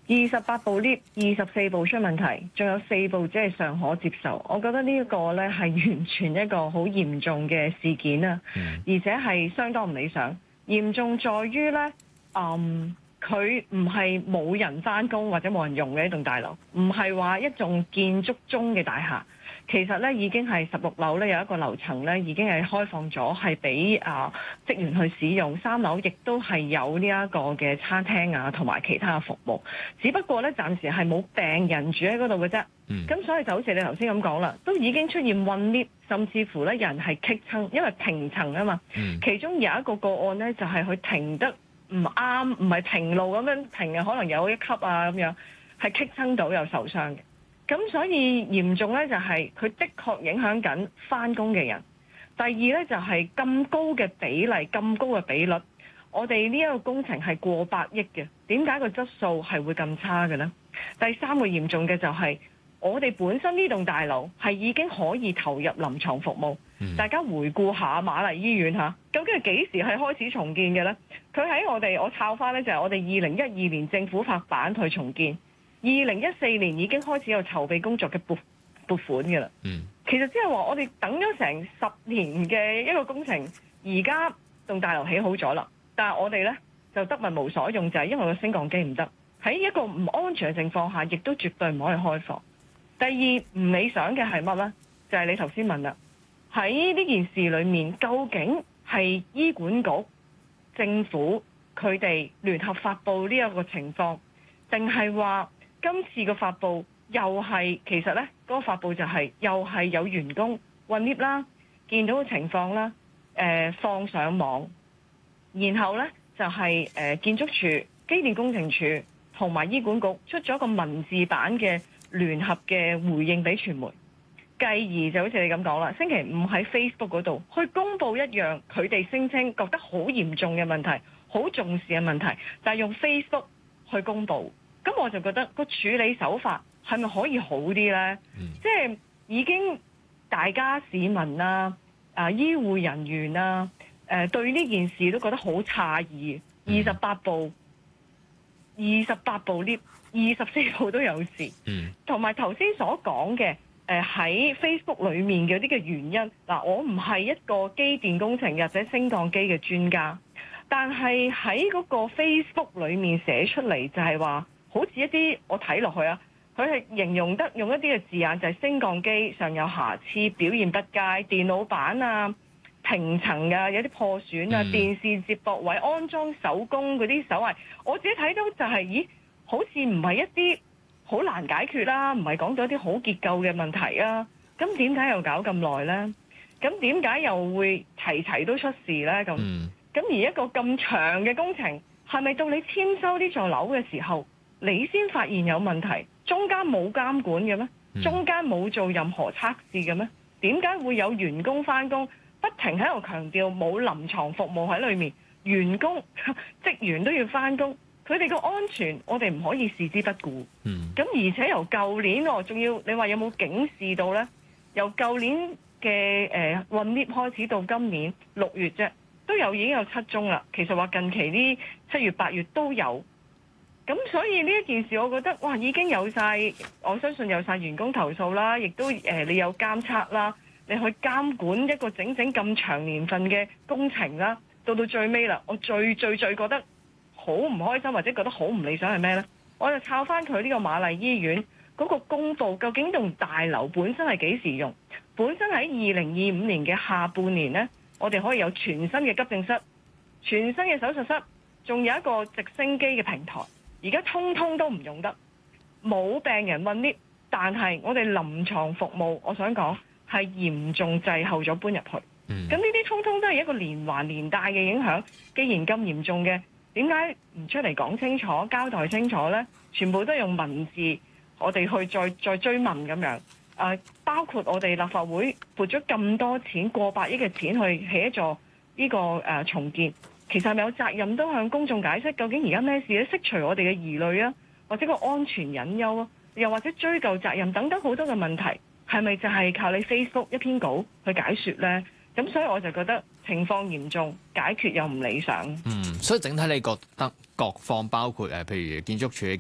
28部 lift， 24部出問題，仲有4部只係尚可接受。我覺得呢一個呢係完全一個好嚴重嘅事件啦，而且係相當唔理想。嚴重在於呢，佢唔係冇人返工或者冇人用嘅一棟大樓，唔係話一棟建築中嘅大廈。其實咧已經係16樓咧有一個樓層咧已經係開放咗，係俾職員去使用。3樓亦都係有呢一個嘅餐廳啊，同埋其他嘅服務。只不過咧暫時係冇病人住喺嗰度嘅啫。咁所以就好似你頭先咁講啦，都已經出現混 lift， 甚至乎咧人係棘親，因為平層啊嘛。其中有一個個案咧就係佢停得唔啱，唔係平路咁樣停嘅，可能有1級啊咁樣，係棘親到又受傷嘅。咁所以嚴重咧就係佢的確影響緊返工嘅人。第二咧就係咁高嘅比例、咁高嘅比率，我哋呢一個工程係過百億嘅，點解個質素係會咁差嘅呢？第三個嚴重嘅就係我哋本身呢棟大樓係已經可以投入臨床服務。大家回顧下瑪麗醫院嚇，究竟係幾時係開始重建嘅呢？佢喺我抄翻咧就係我哋2012年政府拍板去重建。2014年已經開始有籌備工作嘅撥款嘅啦。其實即係話我哋等咗成10年嘅一個工程，而家棟大樓起好咗啦，但係我哋呢就得物無所用，就係因為個升降機唔得，喺一個唔安全嘅情況下，亦都絕對唔可以開放。第二唔理想嘅係乜呢？就係你頭先問啦，喺呢件事裏面，究竟係醫管局、政府佢哋聯合發布呢一個情況，定係話今次個發布又係其實呢嗰個發布就係又係有員工混 lift 啦，見到嘅情況啦，放上網，然後呢就係建築署、機電工程署同埋醫管局出咗個文字版嘅聯合嘅回應俾傳媒，繼而就好似你咁講啦，星期五喺 Facebook 嗰度去公佈一樣佢哋聲稱覺得好嚴重嘅問題、好重視嘅問題，但係用 Facebook 去公佈。咁我就覺得個處理手法係咪可以好啲呢？即係已經大家市民啦、醫護人員啦、對呢件事都覺得好詫異。28部 lift， 24部都有事。同埋頭先所講嘅喺 Facebook 裏面嘅啲嘅原因，我唔係一個機電工程或者升降機嘅專家，但係喺嗰個 Facebook 裏面寫出嚟就係話，好似一啲我睇落去啊，佢係形容得用一啲嘅字眼，就係升降機上有瑕疵、表現不佳、電腦板啊、平層啊有啲破損啊、電線接駁位安裝手工嗰啲手藝，我自己睇到就係，咦，好似唔係一啲好難解決啦，唔係講到一啲好結構嘅問題啊，咁點解又搞咁耐呢？咁點解又會齊都出事呢？咁而一個咁長嘅工程，係咪到你簽收呢座樓嘅時候，你先發現有問題，中間冇監管嘅咩？中間冇做任何測試嘅咩？點解會有員工返工不停喺度強調冇臨床服務喺裏面？員工職員都要返工，佢哋個安全我哋唔可以視之不顧。咁而且由舊年仲要你話有冇警示到呢？由舊年嘅混 lift 開始到今年6月啫，都已經有7宗啦。其實話近期呢7月8月都有。咁所以呢一件事，我覺得哇，已經有晒，我相信有晒員工投訴啦，亦都你有監測啦，你去監管一個整咁長年份嘅工程啦，到最尾啦，我最覺得好唔開心或者覺得好唔理想係咩呢？我就抄翻佢呢個瑪麗醫院嗰個公佈，究竟棟大樓本身係幾時用？本身喺2025年嘅下半年呢，我哋可以有全新嘅急症室、全新嘅手術室，仲有一個直升機嘅平台。而家通通都唔用得，冇病人混 lift，但係我哋臨床服務，我想講係嚴重滯後咗搬入去。咁呢啲通通都係一個連環連帶嘅影響。既然咁嚴重嘅，點解唔出嚟講清楚、交代清楚呢？全部都用文字，我哋去再追問咁樣。包括我哋立法會撥咗咁多錢，過百億嘅錢去起一座呢個重建。其實係咪有責任都向公眾解釋究竟而家咩事咧？釋除我哋嘅疑慮啊，或者個安全隱憂啊，又或者追究責任等等好多嘅問題，係咪就係靠你 Facebook 一篇稿去解說呢？咁所以我就覺得情況嚴重，解決又唔理想。 所以整體你覺得各方包括譬如建築署、機